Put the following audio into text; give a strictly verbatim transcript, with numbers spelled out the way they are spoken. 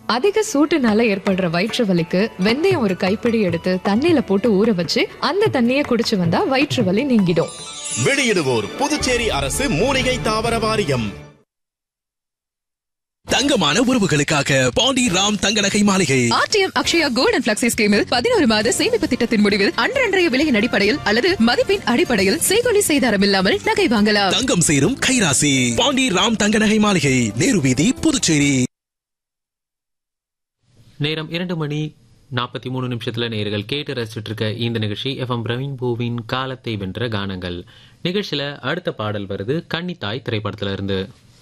அதிக சூட்டுனால ஏற்படுற வயிற்று வலிக்கு வெந்தயம் ஒரு கைப்பிடி எடுத்து தண்ணியில போட்டு ஊற வச்சு அந்த தண்ணியை குடிச்சு வந்தா வயிற்று வலி நீங்கிடும். வெளியிடுவோர் புதுச்சேரி அரசு மூலிகை தாவர வாரியம். தங்கமான உறவுகளுக்காக பாண்டி ராம் தங்க நகை மாளிகை. RTM Akshaya gold and flexi ஸ்கீமில் பதினோரு மாத சேமிப்பு திட்டத்தின் முடிவில் அன்றன்றைய விலையின் அடிப்படையில் அல்லது மதிப்பின் அடிப்படையில் செய்கொலி செய்தாரம் இல்லாமல் நகை வாங்கலாம். தங்கம் சேரும் கைராசி. பாண்டி ராம் தங்க நகை மாளிகை, நேரு வீதி, புதுச்சேரி. நேரம் இரண்டு மணி நாற்பத்தி மூணு நிமிஷத்துல நேர்கள் கேட்டு ரசிச்சுட்டு இருக்க இந்த நிகழ்ச்சி எஃப்எம் பிரவீன் பூவின் காலத்தை வென்ற கானங்கள் நிகழ்ச்சியில அடுத்த பாடல் வருது கன்னித்தாய் திரைப்படத்துல இருந்து.